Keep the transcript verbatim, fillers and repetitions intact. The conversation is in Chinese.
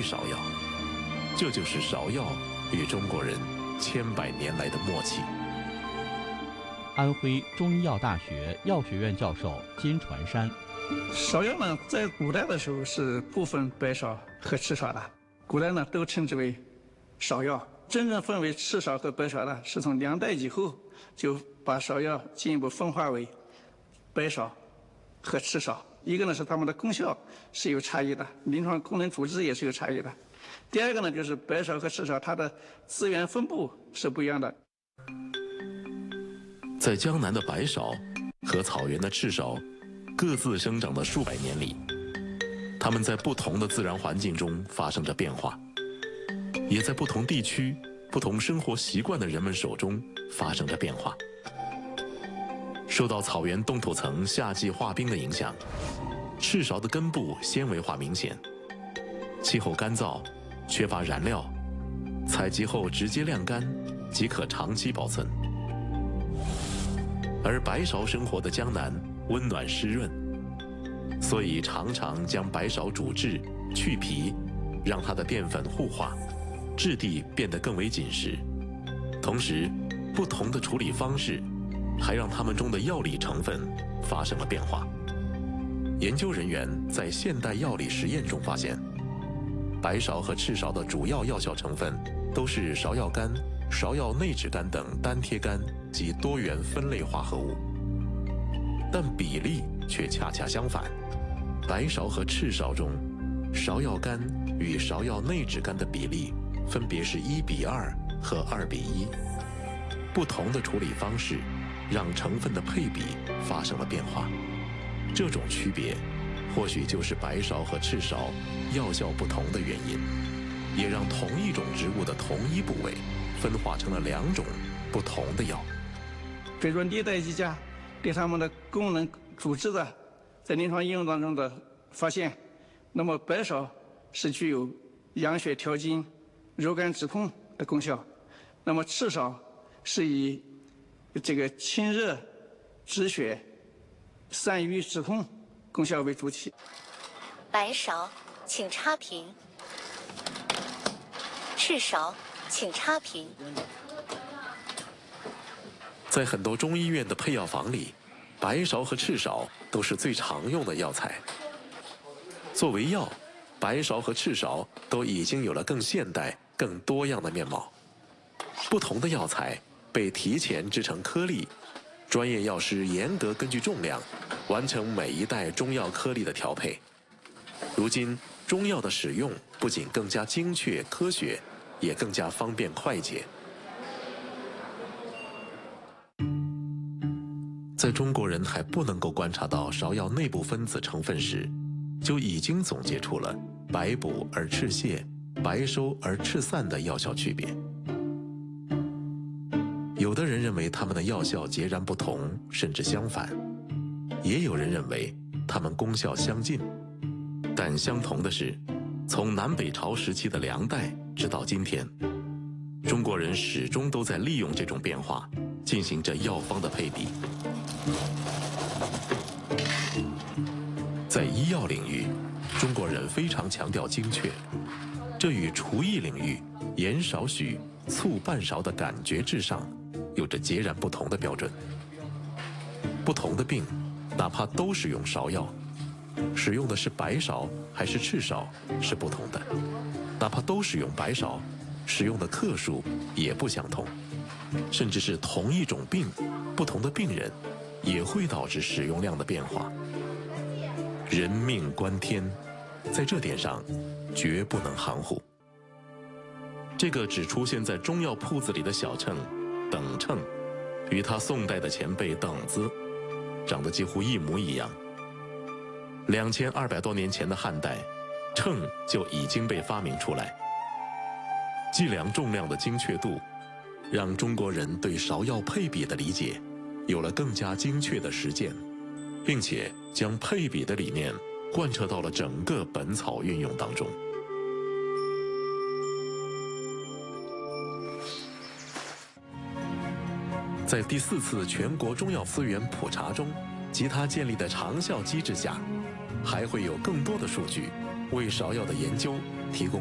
芍药。这就是芍药与中国人千百年来的默契。 安徽中医药大学药学院教授金传山： 芍药呢，在古代的时候是不分白芍和赤芍的，古代呢都称之为芍药。真正分为赤芍和白芍的，是从梁代以后就把芍药进一步分化为白芍和赤芍。一个呢是它们的功效是有差异的，临床功能主治也是有差异的。第二个呢就是白芍和赤芍它的资源分布是不一样的。 在江南的白芍和草原的赤芍各自生长的数百年里，它们在不同的自然环境中发生着变化，也在不同地区、不同生活习惯的人们手中发生着变化。受到草原冻土层夏季化冰的影响，赤芍的根部纤维化明显，气候干燥，缺乏燃料，采集后直接晾干即可长期保存。而白芍生活的江南温暖湿润，所以常常将白芍煮制去皮，让它的淀粉糊化，质地变得更为紧实。同时，不同的处理方式还让它们中的药理成分发生了变化。研究人员在现代药理实验中发现，白芍和赤芍的主要药效成分都是芍药苷、芍药内酯苷等单萜苷及多元酚类化合物，但比例却恰恰相反。白芍和赤芍中，芍药苷与芍药内酯苷的比例分别是一比二和二比一。不同的处理方式让成分的配比发生了变化，这种区别或许就是白芍和赤芍药效不同的原因，也让同一种植物的同一部位分化成了两种不同的药。 随着历代医家对它们的功能主治的在临床应用当中的发现，那么白芍是具有养血调经、柔肝止痛的功效，那么赤芍是以这个清热止血、散瘀止痛功效为主体。 白芍，请插瓶；赤芍，请插瓶。 在很多中医院的配药房里，白芍和赤芍都是最常用的药材。作为药，白芍和赤芍都已经有了更现代、更多样的面貌。不同的药材被提前制成颗粒，专业药师严格根据重量完成每一代中药颗粒的调配。如今，中药的使用不仅更加精确科学，也更加方便快捷。在中国人还不能够观察到芍药内部分子成分时，就已经总结出了白补而赤泻、白收而赤散的药效区别。有的人认为它们的药效截然不同，甚至相反；也有人认为它们功效相近。但相同的是，从南北朝时期的梁代直到今天，中国人始终都在利用这种变化，进行着药方的配比。在医药领域，中国人非常强调精确，这与厨艺领域盐少许、醋半勺的感觉至上有着截然不同的标准。不同的病，哪怕都使用芍药，使用的是白芍还是赤芍是不同的；哪怕都使用白芍，使用的克数也不相同。甚至是同一种病，不同的病人也会导致使用量的变化。人命关天，在这点上绝不能含糊。这个只出现在中药铺子里的小秤等秤，与他宋代的前辈等子长得几乎一模一样。两千二百多年前的汉代，秤就已经被发明出来。计量重量的精确度，让中国人对芍药配比的理解有了更加精确的实践，并且将配比的理念贯彻到了整个本草运用当中。在第四次全国中药资源普查中，及它建立的长效机制下，还会有更多的数据为芍药的研究提供